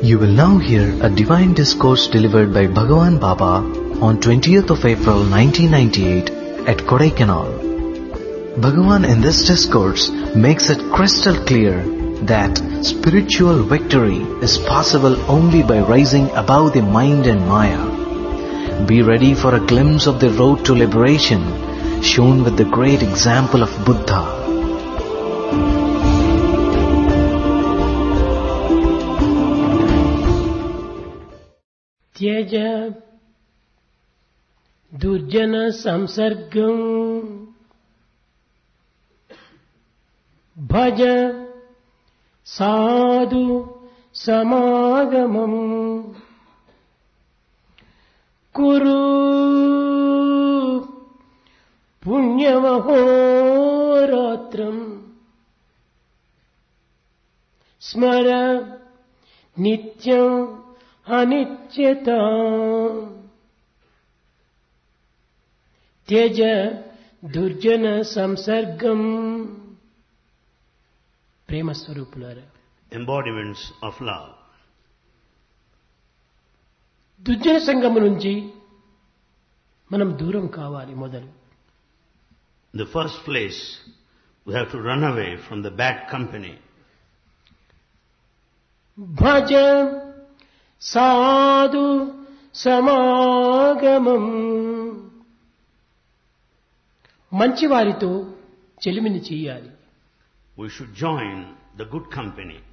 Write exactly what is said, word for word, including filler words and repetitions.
You will now hear a divine discourse delivered by Bhagavan Baba on twentieth of April nineteen ninety-eight at Kodaikanal. Bhagavan in this discourse makes it crystal clear that spiritual victory is possible only by rising above the mind and maya. Be ready for a glimpse of the road to liberation shown with the great example of Buddha. త్యజ దుర్జన సంసర్గం భజ సాధు సమాగమం కురు పుణ్యమహోరాత్రం స్మర నిత్యం అనిత్యత త్యజ దుర్జన సంసర్గం. ప్రేమ స్వరూపులారా, embodiments of love. దుర్జన సంగము నుంచి మనం దూరం కావాలి. మొదలు In the first place, we have to run away from the bad company. భజ సాధు సమాగమం. మంచివారితో చెలిమిని చేయాలి. We should join the good company.